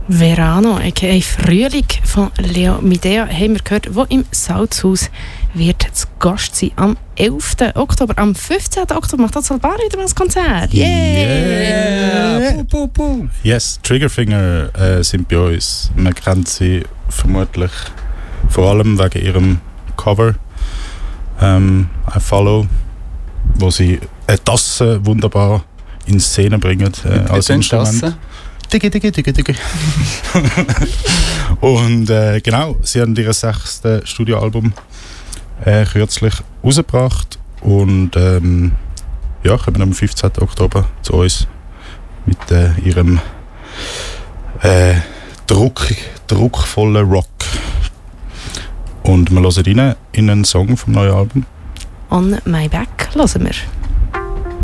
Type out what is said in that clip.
Verano, a.k.a. Frühling von Leo Midea, haben wir gehört, wo im Salzhaus wird zu Gast sein am 11. Oktober. Am 15. Oktober macht das Albar wieder ein Konzert. Yeah! Yes, Triggerfinger sind bei uns. Man kennt sie vermutlich vor allem wegen ihrem Cover I Follow, wo sie eine Tasse wunderbar in Szene bringen als Instrument. Dicke. Und genau, sie haben ihr 6. Studioalbum kürzlich rausgebracht und kommen am 15. Oktober zu uns mit ihrem druckvollen Rock. Und wir hören rein in einen Song vom neuen Album. On My Back hören wir.